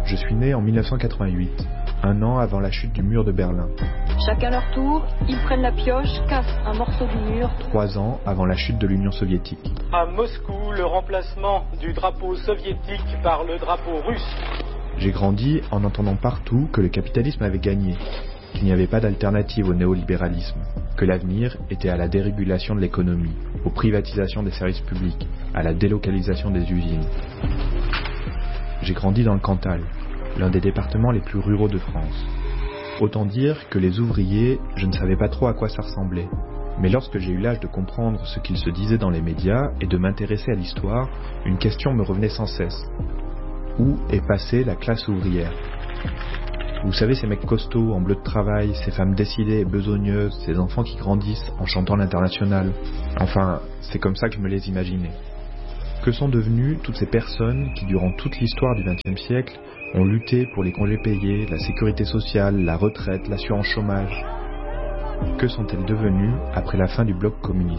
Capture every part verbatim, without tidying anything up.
Je suis né en mille neuf cent quatre-vingt-huit, un an avant la chute du mur de Berlin. Chacun leur tour, ils prennent la pioche, cassent un morceau du mur. Trois ans avant la chute de l'Union soviétique. À Moscou, le remplacement du drapeau soviétique par le drapeau russe. J'ai grandi en entendant partout que le capitalisme avait gagné, qu'il n'y avait pas d'alternative au néolibéralisme, que l'avenir était à la dérégulation de l'économie, aux privatisations des services publics, à la délocalisation des usines. J'ai grandi dans le Cantal, l'un des départements les plus ruraux de France. Autant dire que les ouvriers, je ne savais pas trop à quoi ça ressemblait. Mais lorsque j'ai eu l'âge de comprendre ce qu'ils se disaient dans les médias et de m'intéresser à l'histoire, une question me revenait sans cesse. Où est passée la classe ouvrière ? Vous savez, ces mecs costauds en bleu de travail, ces femmes décidées et besogneuses, ces enfants qui grandissent en chantant l'international. Enfin, c'est comme ça que je me les imaginais. Que sont devenues toutes ces personnes qui, durant toute l'histoire du vingtième siècle, ont lutté pour les congés payés, la sécurité sociale, la retraite, l'assurance chômage ? Que sont-elles devenues après la fin du bloc communiste ?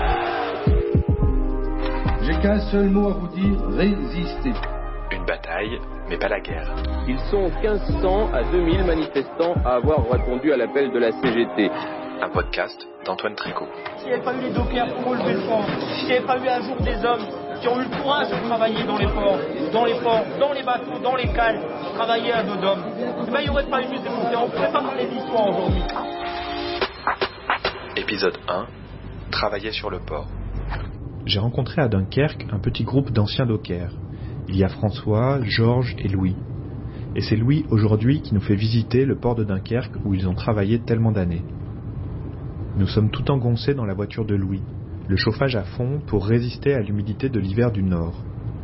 J'ai qu'un seul mot à vous dire, résister. Une bataille, mais pas la guerre. Ils sont quinze cents à deux mille manifestants à avoir répondu à l'appel de la C G T. Un podcast d'Antoine Tricot. S'il n'y avait pas eu les dockers pour relever le port, s'il n'y avait pas eu un jour des hommes qui ont eu le courage de travailler dans les ports, dans les ports, dans les bateaux, dans les cales, travailler à dos d'hommes, eh ben, il n'y aurait pas eu de démocratie, on ne pourrait pas parler d'histoire aujourd'hui. Épisode un. Travailler sur le port. J'ai rencontré à Dunkerque un petit groupe d'anciens dockers. Il y a François, Georges et Louis. Et c'est Louis aujourd'hui qui nous fait visiter le port de Dunkerque où ils ont travaillé tellement d'années. Nous sommes tout engoncés dans la voiture de Louis, le chauffage à fond pour résister à l'humidité de l'hiver du Nord.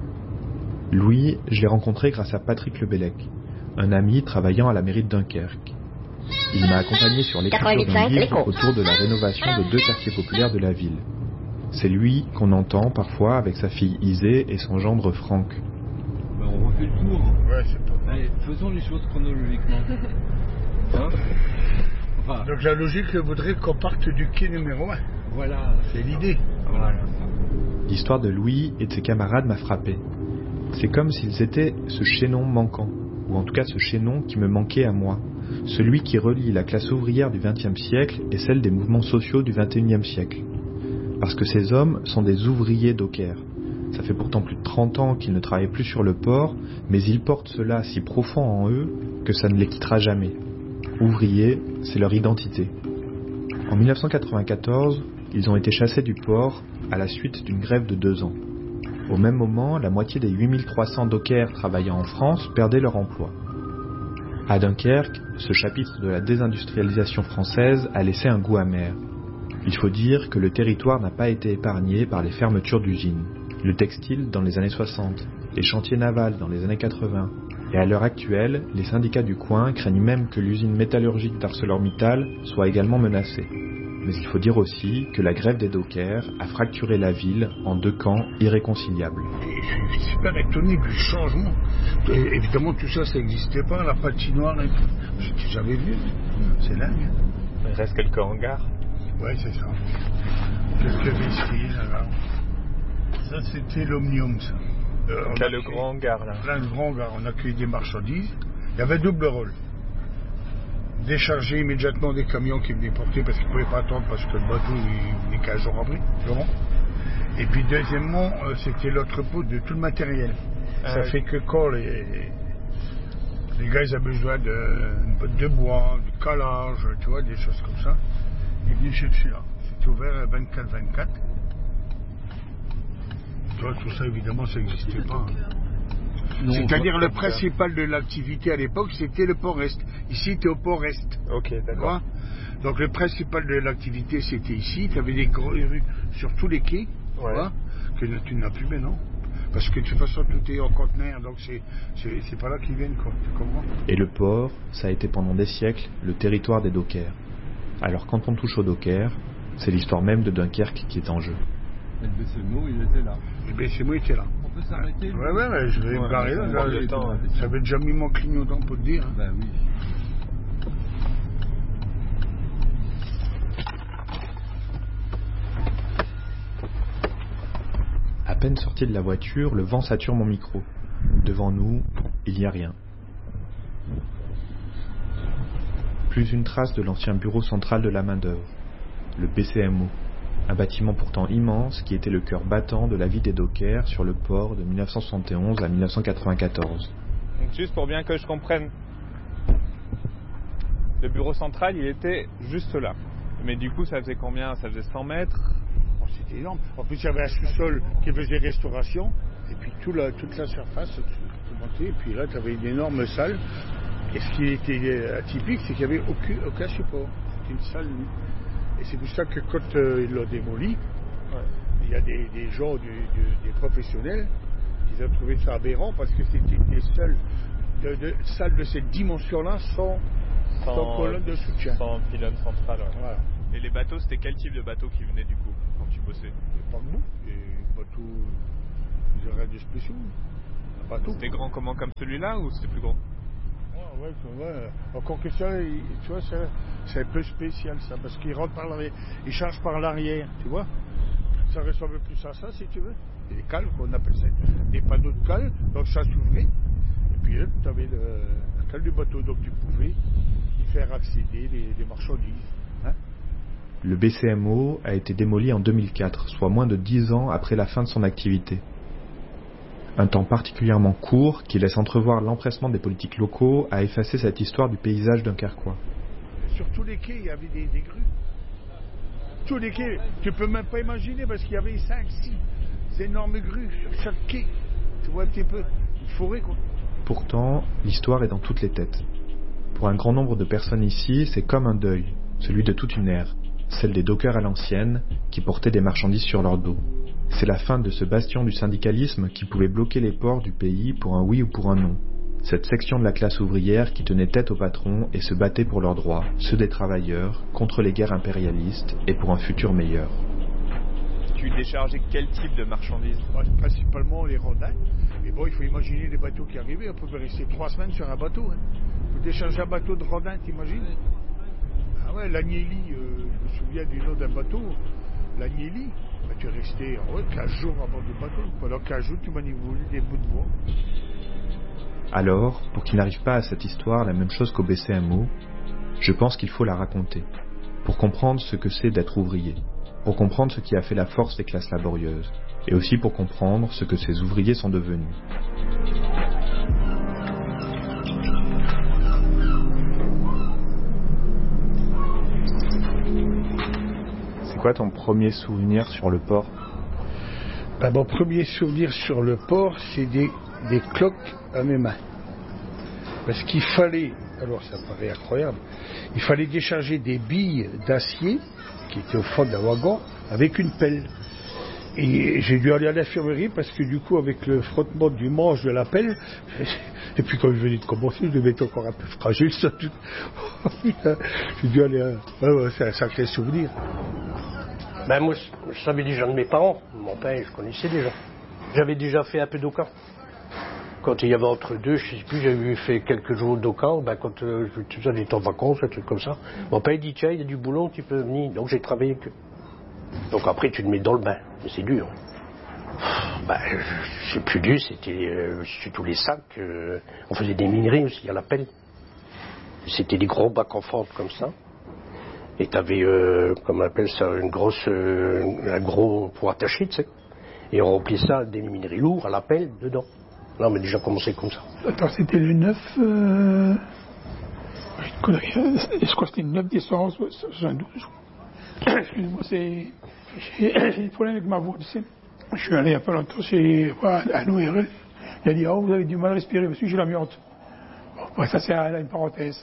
Louis, je l'ai rencontré grâce à Patrick Lebellec, un ami travaillant à la mairie de Dunkerque. Il m'a accompagné sur l'écriture d'un livre autour de la rénovation de deux quartiers populaires de la ville. C'est lui qu'on entend parfois avec sa fille Isée et son gendre Franck. Ben on refait le tour. Ouais, c'est pas Allez, faisons les choses chronologiquement. Hein enfin, donc la logique voudrait qu'on parte du quai numéro un. Voilà. C'est l'idée. Voilà. L'histoire de Louis et de ses camarades m'a frappé. C'est comme s'ils étaient ce chaînon manquant, ou en tout cas ce chaînon qui me manquait à moi. Celui qui relie la classe ouvrière du vingtième siècle et celle des mouvements sociaux du vingt et unième siècle. Parce que ces hommes sont des ouvriers dockers. Ça fait pourtant plus de trente ans qu'ils ne travaillent plus sur le port, mais ils portent cela si profond en eux que ça ne les quittera jamais. Ouvriers, c'est leur identité. En mille neuf cent quatre-vingt-quatorze, ils ont été chassés du port à la suite d'une grève de deux ans. Au même moment, la moitié des huit mille trois cents dockers travaillant en France perdaient leur emploi. À Dunkerque, ce chapitre de la désindustrialisation française a laissé un goût amer. Il faut dire que le territoire n'a pas été épargné par les fermetures d'usines. Le textile dans les années soixante, les chantiers navals dans les années quatre-vingts, et à l'heure actuelle, les syndicats du coin craignent même que l'usine métallurgique d'ArcelorMittal soit également menacée. Mais il faut dire aussi que la grève des dockers a fracturé la ville en deux camps irréconciliables. Et je suis super étonné du changement. Et évidemment, tout ça, ça n'existait pas, la patinoire, et tout. J'ai jamais vu. C'est dingue. Il reste quelques hangars. Ouais, c'est ça. Quelques vestiges, là. Ça, c'était l'Omnium, ça. Euh, là, le grand hangar, là. Là, le grand hangar. On accueillait des marchandises. Il y avait double rôle. Décharger immédiatement des camions qui venaient porter parce qu'ils ne pouvaient pas attendre parce que le bateau il venait quinze jours après. Vraiment. Et puis, deuxièmement, euh, c'était l'entrepôt de tout le matériel. Ah, ça oui. Fait que quand les, les gars ils avaient besoin de bottes de bois, de calage, tu vois, des choses comme ça, ils venaient chercher là. C'était ouvert vingt-quatre vingt-quatre. Tu vois, tout ça, évidemment, ça n'existait pas. Non, c'est-à-dire le principal de l'activité à l'époque, c'était le port-est. Ici, tu es au port-est. Ok, d'accord. Donc le principal de l'activité, c'était ici. Tu avais des grosses rues sur tous les quais, ouais. Vois, que tu n'as plus maintenant. Parce que de toute façon, tout est en conteneur, donc c'est, c'est, c'est pas là qu'ils viennent, quoi. Tu comprends ? Et le port, ça a été pendant des siècles le territoire des dockers. Alors quand on touche aux dockers, c'est l'histoire même de Dunkerque qui est en jeu. Et le B C M O, il était là. Le B C M O était là. On peut s'arrêter. Ouais, ouais, ouais, je vais me barrer là. là, là temps, ça avait déjà mis mon clignotant pour te dire. Hein. Ben oui. À peine sorti de la voiture, le vent sature mon micro. Devant nous, il n'y a rien. Plus une trace de l'ancien bureau central de la main-d'œuvre, le B C M O, un bâtiment pourtant immense qui était le cœur battant de la vie des dockers sur le port de mille neuf cent soixante et onze à mille neuf cent quatre-vingt-quatorze. Donc juste pour bien que je comprenne, le bureau central, il était juste là. Mais du coup, ça faisait combien? Ça faisait cent mètres? Oh, c'était énorme. En plus, il y avait un sous-sol qui faisait restauration, et puis tout la, toute la surface, tout, tout monté, et puis là, tu avais une énorme salle. Et ce qui était atypique, c'est qu'il n'y avait aucun, aucun support. C'était une salle nue. Et c'est pour ça que quand euh, ils l'ont démoli, ouais, il y a des, des gens, du, du, des professionnels, ils ont trouvé ça aberrant parce que c'était des salles de, de, salles de cette dimension-là sans, sans, sans colonne de soutien. Sans pylône central. Ouais. Voilà. Et les bateaux, c'était quel type de bateau qui venait du coup quand tu bossais? Pas de bout. Des bateaux, ils auraient des spéciaux. Un bateau. C'était grand comment, comme celui-là ou c'était plus grand? Ouais, ouais. Encore que ça, il, tu vois, ça, c'est un peu spécial ça, parce qu'il rentre par l'arrière, il charge par l'arrière, tu vois. Ça ressemble plus à ça, si tu veux. Et les cales, on appelle ça des panneaux de cale, donc ça s'ouvrait. Et puis là, tu avais le, la cale du bateau, donc tu pouvais y faire accéder les, les marchandises. Hein. Le B C M O a été démoli en deux mille quatre, soit moins de dix ans après la fin de son activité. Un temps particulièrement court qui laisse entrevoir l'empressement des politiques locaux à effacer cette histoire du paysage dunkerquois. Sur tous les quais, il y avait des, des grues. Tous les quais, tu peux même pas imaginer parce qu'il y avait cinq, six énormes grues sur chaque quai. Tu vois un petit peu, une forêt quoi. Pourtant, l'histoire est dans toutes les têtes. Pour un grand nombre de personnes ici, c'est comme un deuil, celui de toute une ère, celle des dockers à l'ancienne qui portaient des marchandises sur leur dos. C'est la fin de ce bastion du syndicalisme qui pouvait bloquer les ports du pays pour un oui ou pour un non. Cette section de la classe ouvrière qui tenait tête au patron et se battait pour leurs droits, ceux des travailleurs, contre les guerres impérialistes et pour un futur meilleur. Tu déchargeais quel type de marchandises? Ouais, principalement les rondins. Mais bon, il faut imaginer les bateaux qui arrivaient. On pouvait rester trois semaines sur un bateau. Hein. Pour décharger un bateau de rondins, t'imagines? Ah ouais, l'Agnelli, euh, je me souviens du nom d'un bateau. L'Agnelli. Ben, tu restais en ouais, quinze jours à bord du bateau. Pendant quinze jours, tu manipules des bouts de bois. Alors, pour qu'il n'arrive pas à cette histoire la même chose qu'au B C M O, je pense qu'il faut la raconter, pour comprendre ce que c'est d'être ouvrier, pour comprendre ce qui a fait la force des classes laborieuses, et aussi pour comprendre ce que ces ouvriers sont devenus. C'est quoi ton premier souvenir sur le port? Ben, mon premier souvenir sur le port, c'est des, des cloques à mes mains. Parce qu'il fallait, alors ça paraît incroyable, il fallait décharger des billes d'acier qui étaient au fond d'un wagon avec une pelle. Et j'ai dû aller à l'infirmerie parce que du coup, avec le frottement du manche de la pelle, et puis quand je venais de commencer, je devais être encore un peu fragile. Ça, tout... j'ai dû aller à... ouais, ouais, c'est un sacré souvenir. Ben moi, je savais déjà de mes parents. Mon père, je connaissais déjà. J'avais déjà fait un peu d'Okan. Quand il y avait entre deux, je sais plus, j'avais fait quelques jours d'Okan. Ben quand euh, j'étais en vacances, un truc comme ça. Mon père dit, tiens, il y a du boulot, tu peux venir. Donc j'ai travaillé avec eux. Donc après, tu te mets dans le bain. Mais c'est dur. Ben, c'est plus dur, c'était euh, tous les sacs. Euh, on faisait des minerais aussi à la pelle. C'était des gros bacs en fente comme ça. Et tu avais, euh, comme on appelle ça, une grosse, euh, un gros pour attacher, tu sais. Et on remplissait ça des minerais lourds à la pelle dedans. Là, on a déjà commencé comme ça. Attends, c'était le neuf... Euh... Je crois que c'était le neuf décembre soixante-douze. Excusez-moi, c'est... J'ai des problèmes avec ma voix, tu sais. Je suis allé il n'y a pas longtemps chez un O R L. Il a dit, oh, vous avez du mal à respirer, parce que j'ai l'amiante. Bon, ça, c'est une parenthèse.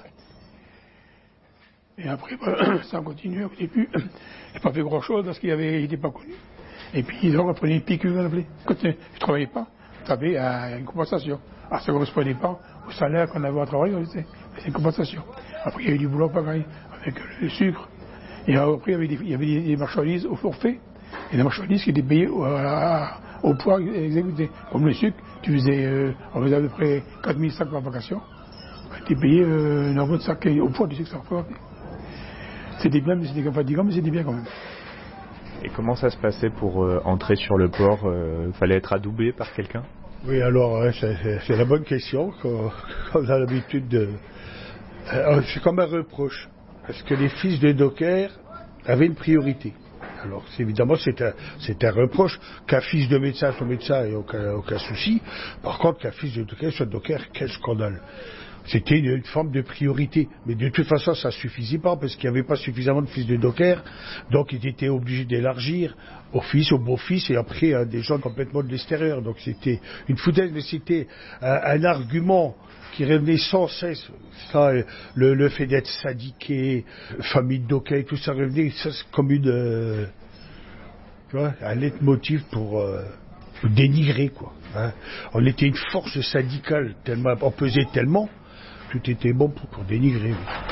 Et après, bah, ça a continué. Au début, il n'a pas fait grand-chose parce qu'il n'était pas connu. Et puis, donc, on prenait une piqûre, on appelait. Quand tu ne travaillais pas, tu avais euh, une compensation. Alors, ça ne correspondait pas au salaire qu'on avait à travailler, c'est une compensation. Après, il y avait du boulot pareil, avec le sucre. Et après, il y avait des, il y avait des marchandises au forfait. Et des marchandises qui étaient payées au, à, au poids exécuté. Comme le sucre, tu faisais, euh, on faisait à peu près quatre mille sacs par vacation. Tu étais payé euh, un envoi de sac au poids du sucre, ça refait. C'était bien, mais c'était fatigant, mais c'était bien quand même. Et comment ça se passait pour euh, entrer sur le port? Il euh, fallait être adoubé par quelqu'un? Oui, alors, hein, c'est, c'est la bonne question, qu'on, qu'on a l'habitude de... Euh, c'est comme un reproche, parce que les fils de docker avaient une priorité. Alors, c'est, évidemment, c'est un, c'est un reproche. Qu'un fils de médecin soit médecin, il n'y a aucun, aucun souci. Par contre, qu'un fils de docker soit docker, quel scandale. C'était une, une forme de priorité. Mais de toute façon, ça ne suffisait pas, parce qu'il n'y avait pas suffisamment de fils de docker. Donc, ils étaient obligés d'élargir aux fils, aux beaux-fils, et après, à des gens complètement de l'extérieur. Donc, c'était une foutaise, mais c'était un, un argument qui revenait sans cesse. Ça, le, le fait d'être syndiqué, famille de docker, tout ça revenait ça, c'est comme une, euh, tu vois, un leitmotiv pour, euh, pour dénigrer, quoi. Hein. On était une force syndicale, tellement, on pesait tellement, tout était bon pour, pour dénigrer. Oui.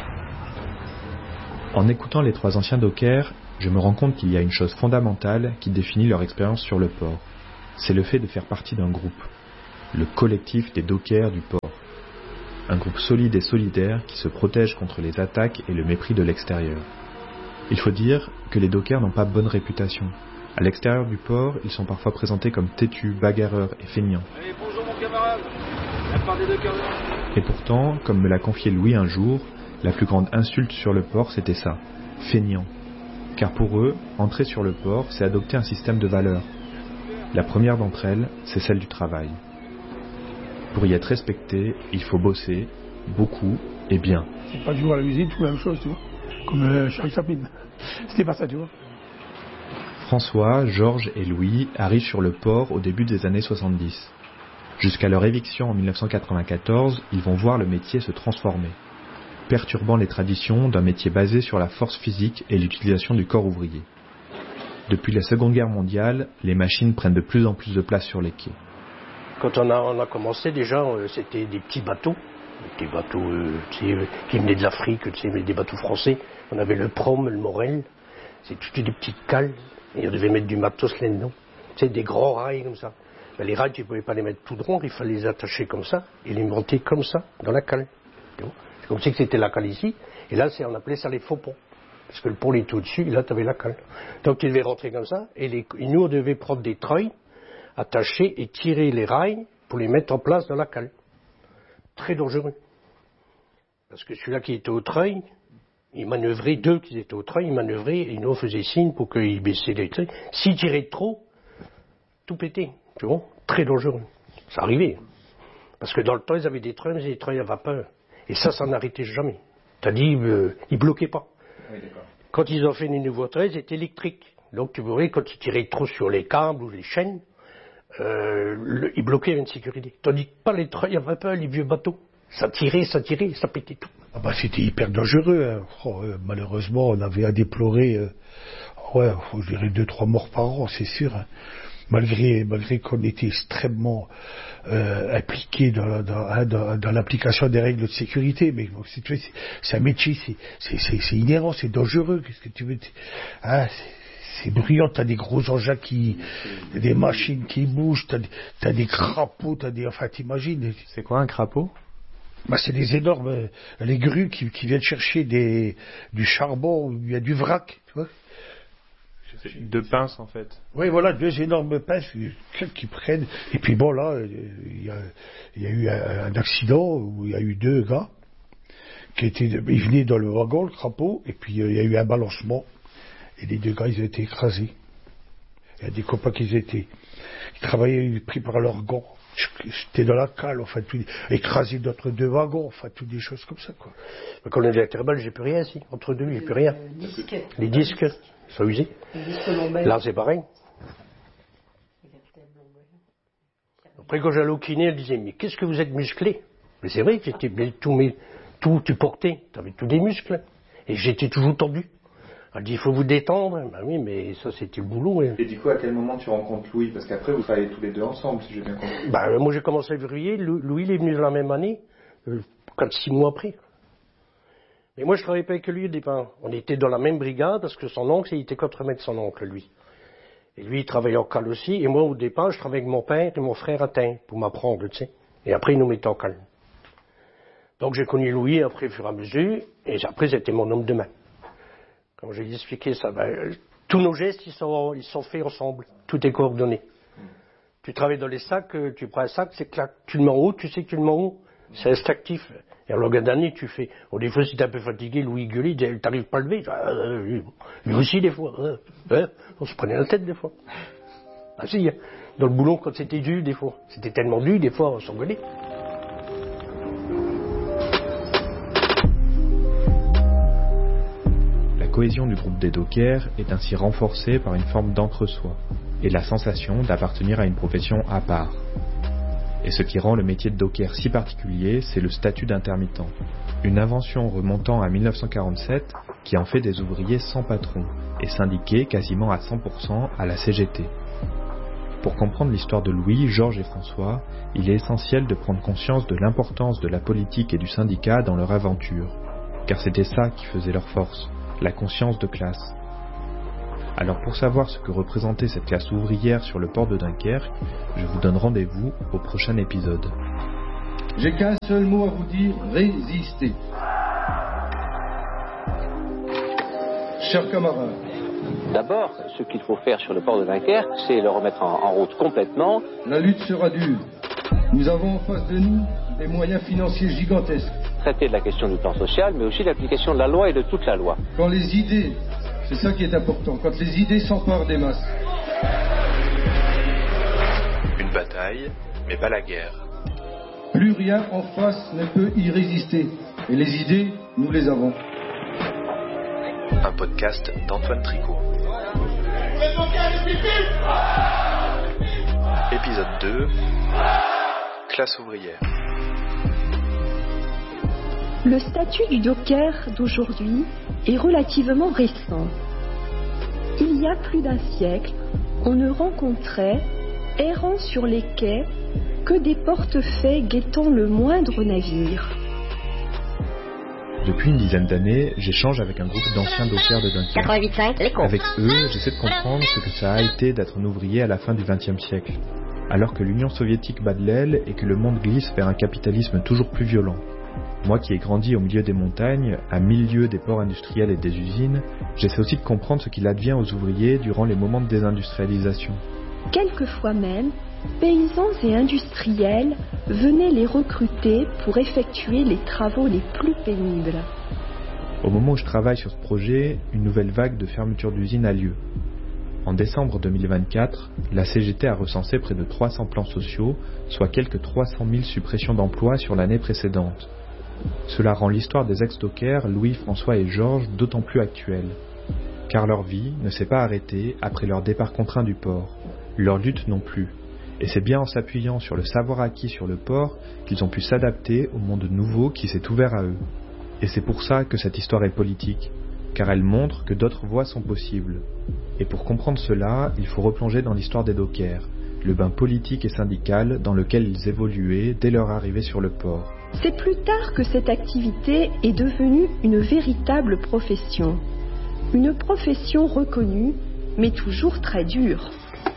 En écoutant les trois anciens dockers, je me rends compte qu'il y a une chose fondamentale qui définit leur expérience sur le port. C'est le fait de faire partie d'un groupe, le collectif des dockers du port. Un groupe solide et solidaire qui se protège contre les attaques et le mépris de l'extérieur. Il faut dire que les dockers n'ont pas bonne réputation. À l'extérieur du port, ils sont parfois présentés comme têtus, bagarreurs et feignants. Allez, bonjour mon camarade, la part des dockers. Et pourtant, comme me l'a confié Louis un jour, la plus grande insulte sur le port, c'était ça, feignant. Car pour eux, entrer sur le port, c'est adopter un système de valeurs. La première d'entre elles, c'est celle du travail. Pour y être respecté, il faut bosser, beaucoup et bien. C'est pas toujours à la usine, tout la même chose, tu vois. Comme euh, Charles Chaplin. C'était pas ça, tu vois. François, Georges et Louis arrivent sur le port au début des années soixante-dix. Jusqu'à leur éviction en mille neuf cent quatre-vingt-quatorze, ils vont voir le métier se transformer, perturbant les traditions d'un métier basé sur la force physique et l'utilisation du corps ouvrier. Depuis la Seconde Guerre mondiale, les machines prennent de plus en plus de place sur les quais. Quand on a, on a commencé, déjà, euh, c'était des petits bateaux, des bateaux euh, tu sais, euh, qui venaient de l'Afrique, tu sais, mais des bateaux français. On avait le Prom, le Morel, c'est toutes des petites cales, et on devait mettre du matos là-dedans. Tu sais, des grands rails comme ça. Ben, les rails, tu ne pouvais pas les mettre tout droit, il fallait les attacher comme ça, et les monter comme ça, dans la cale. C'est comme si c'était la cale ici, et là, c'est, on appelait ça les faux ponts. Parce que le pont était au-dessus, et là, tu avais la cale. Donc, tu devais rentrer comme ça, et, les, et nous, on devait prendre des treuils, attacher et tirer les rails pour les mettre en place dans la cale. Très dangereux. Parce que celui-là qui était au treuil, il manœuvrait, deux qui étaient au treuil, il manœuvrait et nous on faisait signe pour qu'ils baissaient les treuils. S'ils tiraient trop, tout pétait. Tu vois, très dangereux. Ça arrivait. Parce que dans le temps, ils avaient des treuils, mais des treuils à vapeur. Et ça, ça n'arrêtait jamais. C'est-à-dire, euh, ils bloquaient pas. Oui, quand ils ont fait les nouveaux treuils, c'était électrique. Donc tu verrais, quand ils tiraient trop sur les câbles ou les chaînes, Euh, le, ils bloquaient une sécurité. Tandis que pas les treuils à vapeur, les vieux bateaux. Ça tirait, ça tirait, ça pétait tout. Ah bah c'était hyper dangereux. Hein. Oh, euh, malheureusement, on avait à déplorer, euh, ouais, je dirais deux, trois morts par an, c'est sûr. Hein. Malgré, malgré qu'on était extrêmement euh, impliqué dans, dans, hein, dans, dans l'application des règles de sécurité, mais bon, c'est, c'est, c'est un métier, c'est, c'est, c'est, c'est inhérent, c'est dangereux. Qu'est-ce que tu veux hein, c'est, C'est bruyant, t'as des gros engins qui, des machines qui bougent, t'as, t'as des crapauds, t'as des, enfin t'imagines. C'est quoi un crapaud? Bah c'est des énormes, euh, les grues qui, qui viennent chercher des, du charbon, il y a du vrac, tu vois. C'est deux pinces en fait. Oui voilà, deux énormes pinces qui prennent, et puis bon là, il y a, il y a eu un, un accident où il y a eu deux gars qui étaient, ils venaient dans le wagon, le crapaud, et puis il y a eu un balancement. Et les deux gars, ils ont été écrasés. Il y a des copains qui étaient, ils travaillaient pris par leurs gants. J'étais dans la cale, enfin, tout, écrasé d'autres deux wagons, enfin, toutes des choses comme ça, quoi. Mais quand on est électrobal, j'ai plus rien, ici. Entre deux, j'ai plus rien. Disque. Les disques, ils sont usés. Là, c'est pareil. Après, quand j'allais au kiné, elle disait, mais qu'est-ce que vous êtes musclé? Mais c'est vrai que j'étais, tout, mais, tout, tu portais, tu avais tous des muscles. Et j'étais toujours tendu. Elle dit, il faut vous détendre. Ben oui, mais ça, c'était le boulot. Hein. Et du coup, à quel moment tu rencontres Louis? Parce qu'après, vous travaillez tous les deux ensemble, si j'ai bien compris. Ben, moi, j'ai commencé en février. Louis, il est venu dans la même année, euh, quatre six mois après. Mais moi, je ne travaillais pas avec lui au départ. On était dans la même brigade, parce que son oncle, il était contre-maître son oncle, lui. Et lui, il travaillait en cale aussi. Et moi, au départ, je travaillais avec mon père et mon frère à Tain, pour m'apprendre, tu sais. Et après, ils nous mettaient en cale. Donc, j'ai connu Louis, après, au fur et à mesure. Et après, c'était mon homme de main. Comme j'ai expliqué ça, ben, tous nos gestes, ils sont, ils sont faits ensemble. Tout est coordonné. Tu travailles dans les sacs, tu prends un sac, c'est clac. Tu le mets en haut, tu sais que tu le mets en haut. C'est instinctif. Et en longueur d'année, tu fais. Bon, des fois, si t'es un peu fatigué, Louis gueulait, il dit, t'arrives pas à lever. Euh, lui aussi, des fois. Hein, hein, on se prenait la tête, des fois. Ah si, dans le boulon, quand c'était dur, des fois. C'était tellement dur, des fois, on s'engueulait. La cohésion du groupe des dockers est ainsi renforcée par une forme d'entre-soi et la sensation d'appartenir à une profession à part. Et ce qui rend le métier de docker si particulier, c'est le statut d'intermittent. Une invention remontant à mille neuf cent quarante-sept qui en fait des ouvriers sans patron et syndiqués quasiment à cent pour cent à la C G T. Pour comprendre l'histoire de Louis, Georges et François, il est essentiel de prendre conscience de l'importance de la politique et du syndicat dans leur aventure. Car c'était ça qui faisait leur force, la conscience de classe. Alors pour savoir ce que représentait cette classe ouvrière sur le port de Dunkerque, je vous donne rendez-vous au prochain épisode. J'ai qu'un seul mot à vous dire, résister. Chers camarades. D'abord, ce qu'il faut faire sur le port de Dunkerque, c'est le remettre en, en route complètement. La lutte sera dure. Nous avons en face de nous des moyens financiers gigantesques. Traiter de la question du plan social, mais aussi de l'application de la loi et de toute la loi. Quand les idées, c'est ça qui est important, quand les idées s'emparent des masses. Une bataille, mais pas la guerre. Plus rien en face ne peut y résister. Et les idées, nous les avons. Un podcast d'Antoine Tricot. Épisode deux. Classe ouvrière. Le statut du docker d'aujourd'hui est relativement récent. Il y a plus d'un siècle, on ne rencontrait, errant sur les quais, que des portefaix guettant le moindre navire. Depuis une dizaine d'années, j'échange avec un groupe d'anciens dockers de Dunkerque. quatre-vingt-huit virgule cinq, les cons. Avec eux, j'essaie de comprendre ce que ça a été d'être un ouvrier à la fin du vingtième siècle, alors que l'Union soviétique bat de l'aile et que le monde glisse vers un capitalisme toujours plus violent. Moi qui ai grandi au milieu des montagnes, à mille lieues des ports industriels et des usines, j'essaie aussi de comprendre ce qu'il advient aux ouvriers durant les moments de désindustrialisation. Quelquefois même, paysans et industriels venaient les recruter pour effectuer les travaux les plus pénibles. Au moment où je travaille sur ce projet, une nouvelle vague de fermeture d'usines a lieu. En décembre deux mille vingt-quatre, la C G T a recensé près de trois cents plans sociaux, soit quelques trois cent mille suppressions d'emplois sur l'année précédente. Cela rend l'histoire des ex-dockers, Louis, François et Georges, d'autant plus actuelle. Car leur vie ne s'est pas arrêtée après leur départ contraint du port. Leur lutte non plus. Et c'est bien en s'appuyant sur le savoir acquis sur le port qu'ils ont pu s'adapter au monde nouveau qui s'est ouvert à eux. Et c'est pour ça que cette histoire est politique, car elle montre que d'autres voies sont possibles. Et pour comprendre cela, il faut replonger dans l'histoire des dockers, le bain politique et syndical dans lequel ils évoluaient dès leur arrivée sur le port. C'est plus tard que cette activité est devenue une véritable profession. Une profession reconnue, mais toujours très dure.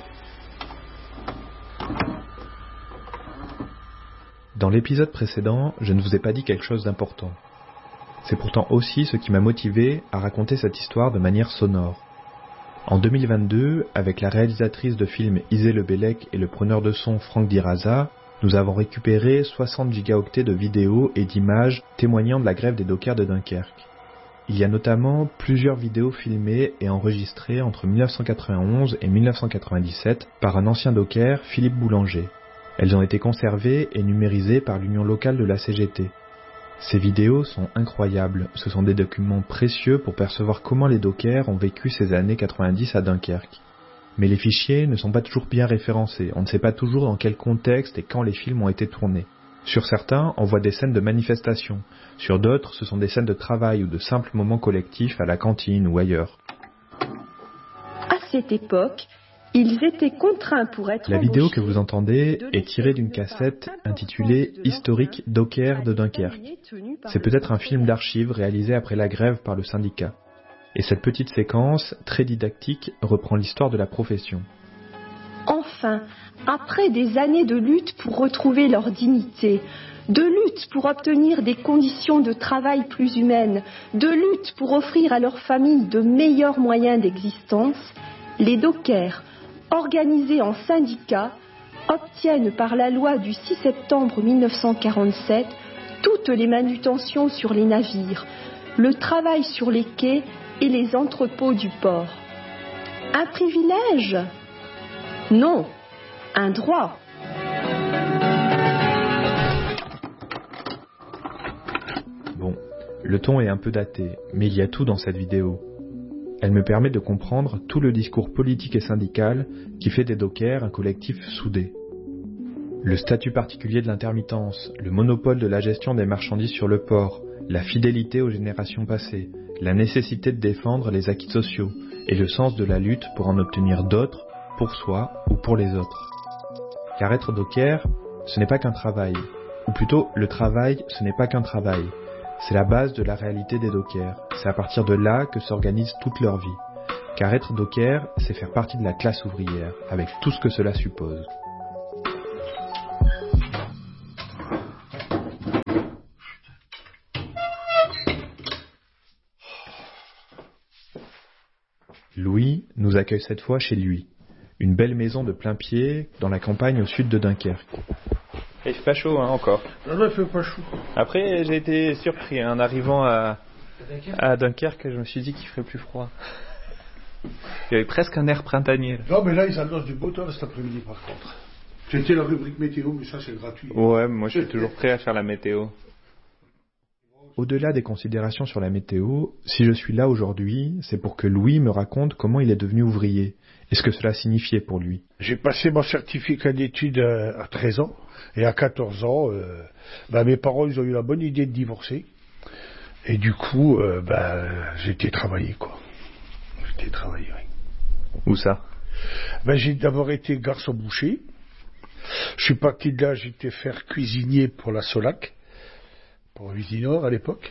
Dans l'épisode précédent, je ne vous ai pas dit quelque chose d'important. C'est pourtant aussi ce qui m'a motivé à raconter cette histoire de manière sonore. En deux mille vingt-deux, avec la réalisatrice de films Isée Lebellec et le preneur de son Franck Diraza, nous avons récupéré soixante gigaoctets de vidéos et d'images témoignant de la grève des dockers de Dunkerque. Il y a notamment plusieurs vidéos filmées et enregistrées entre mille neuf cent quatre-vingt-onze et mille neuf cent quatre-vingt-dix-sept par un ancien docker, Philippe Boulanger. Elles ont été conservées et numérisées par l'union locale de la C G T. Ces vidéos sont incroyables, ce sont des documents précieux pour percevoir comment les dockers ont vécu ces années quatre-vingt-dix à Dunkerque. Mais les fichiers ne sont pas toujours bien référencés, on ne sait pas toujours dans quel contexte et quand les films ont été tournés. Sur certains, on voit des scènes de manifestation, sur d'autres, ce sont des scènes de travail ou de simples moments collectifs à la cantine ou ailleurs. À cette époque, ils étaient contraints pour être La vidéo que vous entendez est tirée d'une cassette intitulée « Historique Docker de Dunkerque ». C'est peut-être un film d'archives réalisé après la grève par le syndicat. Et cette petite séquence, très didactique, reprend l'histoire de la profession. Enfin, après des années de lutte pour retrouver leur dignité, de lutte pour obtenir des conditions de travail plus humaines, de lutte pour offrir à leurs familles de meilleurs moyens d'existence, les dockers, organisés en syndicats, obtiennent par la loi du six septembre mille neuf cent quarante-sept toutes les manutentions sur les navires, le travail sur les quais et les entrepôts du port. Un privilège ? Non, un droit. Bon, le ton est un peu daté, mais il y a tout dans cette vidéo. Elle me permet de comprendre tout le discours politique et syndical qui fait des dockers un collectif soudé. Le statut particulier de l'intermittence, le monopole de la gestion des marchandises sur le port, la fidélité aux générations passées, la nécessité de défendre les acquis sociaux et le sens de la lutte pour en obtenir d'autres, pour soi ou pour les autres. Car être docker, ce n'est pas qu'un travail, ou plutôt le travail, ce n'est pas qu'un travail. C'est la base de la réalité des dockers. C'est à partir de là que s'organise toute leur vie. Car être docker, c'est faire partie de la classe ouvrière, avec tout ce que cela suppose. Louis nous accueille cette fois chez lui. Une belle maison de plein pied dans la campagne au sud de Dunkerque. Il fait pas chaud, hein, encore. Non, non, il fait pas chaud. Après, j'ai été surpris, hein, en arrivant à, à Dunkerque, je me suis dit qu'il ferait plus froid. Il y avait presque un air printanier. Là. Non, mais là, ils annoncent du beau temps cet après-midi, par contre. C'était la rubrique météo, mais ça, c'est gratuit. Ouais, moi, je suis toujours prêt à faire la météo. Au-delà des considérations sur la météo, si je suis là aujourd'hui, c'est pour que Louis me raconte comment il est devenu ouvrier et ce que cela signifiait pour lui. J'ai passé mon certificat d'études à treize ans et à quatorze ans, euh, bah, mes parents ils ont eu la bonne idée de divorcer et du coup, euh, bah, j'ai été travailler quoi. J'ai été travailler, oui. Où ça? Bah, j'ai d'abord été garçon boucher. Je suis parti de là, j'étais faire cuisinier pour la Solac. Pour Usinor à l'époque.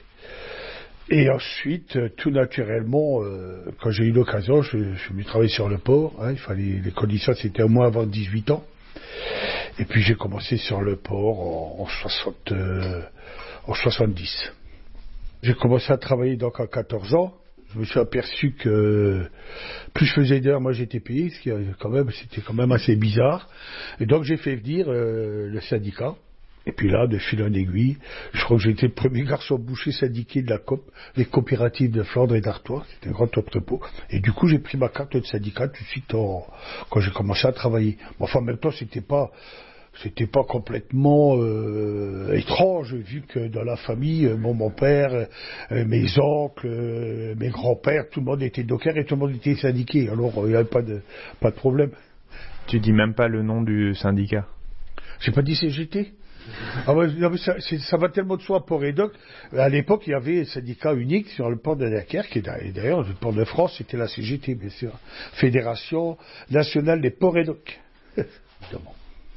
Et ensuite, tout naturellement, euh, quand j'ai eu l'occasion, je, je suis venu travailler sur le port. Hein, il fallait, les conditions, c'était au moins avant dix-huit ans. Et puis j'ai commencé sur le port en, en, soixante, euh, en soixante-dix. J'ai commencé à travailler donc à quatorze ans. Je me suis aperçu que plus je faisais d'heures, moi j'étais payé, ce qui quand même, c'était quand même assez bizarre. Et donc j'ai fait venir euh, le syndicat. Et puis là, de fil en aiguille, je crois que j'ai été le premier garçon boucher syndiqué de la C O P, les coopératives de Flandre et d'Artois, c'était un grand entrepôt. Et du coup, j'ai pris ma carte de syndicat tout de suite en, quand j'ai commencé à travailler. Mais enfin, en même temps, c'était pas, c'était pas complètement euh, étrange, vu que dans la famille, bon, mon père, euh, mes oncles, euh, mes grands-pères, tout le monde était docker et tout le monde était syndiqué. Alors, il n'y avait pas de, pas de problème. Tu dis même pas le nom du syndicat? J'ai pas dit C G T. Ah ouais, non, mais ça, ça va tellement de soi, port et dock. À l'époque, il y avait un syndicat unique sur le port de Dunkerque, et d'ailleurs, le port de France, c'était la C G T, bien sûr. Fédération nationale des ports et docks. Évidemment.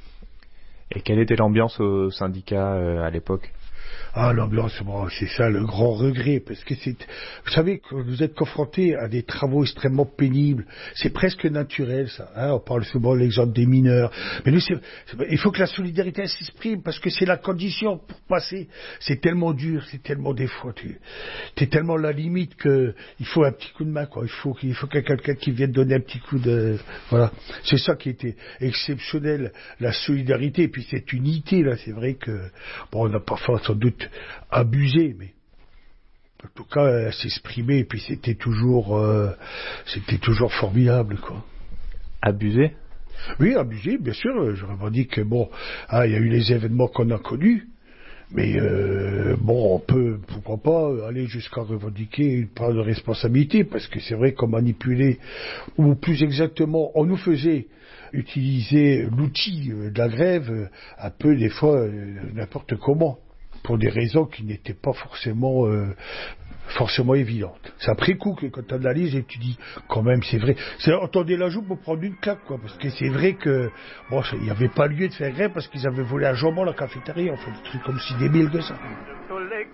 Et quelle était l'ambiance au syndicat euh, à l'époque? Ah, l'ambiance, bon, c'est ça le grand regret, parce que c'est, vous savez, quand vous êtes confronté à des travaux extrêmement pénibles, c'est presque naturel, ça, hein, on parle souvent de l'exemple des mineurs, mais lui, c'est, c'est, il faut que la solidarité s'exprime, parce que c'est la condition pour passer, c'est tellement dur, c'est tellement des fois, tu, t'es tellement à la limite que, il faut un petit coup de main, quoi, il faut qu'il faut qu'il y ait quelqu'un qui vienne donner un petit coup de, voilà, c'est ça qui était exceptionnel, la solidarité, et puis cette unité, là, c'est vrai que, bon, on n'a pas fait sans doute abusé, mais en tout cas elle s'exprimait et puis c'était toujours euh, c'était toujours formidable quoi. Abusé? Oui, abusé, bien sûr. Je revendique que bon, ah, il y a eu les événements qu'on a connus, mais euh, bon, on peut pourquoi pas aller jusqu'à revendiquer une part de responsabilité, parce que c'est vrai qu'on manipulait, ou plus exactement, on nous faisait utiliser l'outil de la grève un peu des fois n'importe comment, pour des raisons qui n'étaient pas forcément euh, forcément évidentes. C'est après coup que quand tu analyses et tu dis quand même c'est vrai. C'est entendez la joue pour prendre une claque quoi, parce que c'est vrai que bon, il n'y avait pas lieu de faire grève parce qu'ils avaient volé à jambon la cafétéria, enfin des trucs comme si débiles que ça.